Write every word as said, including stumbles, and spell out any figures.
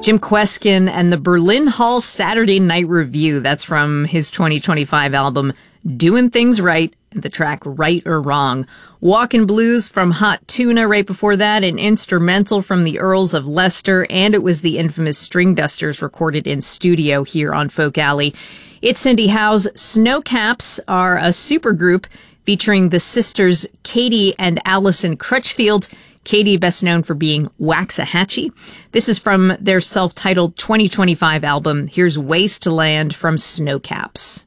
Jim Kweskin and the Berlin Hall Saturday Night Review. That's from his twenty twenty-five album, Doing Things Right, and the track Right or Wrong. Walkin' Blues from Hot Tuna right before that, an instrumental from the Earls of Leicester, and it was the infamous String Dusters recorded in studio here on Folk Alley. It's Cindy Howe's Snowcaps are a supergroup featuring the sisters Katie and Allison Crutchfield. Katie, best known for being Waxahachie. This is from their self-titled twenty twenty-five album. Here's Wasteland from Snowcaps.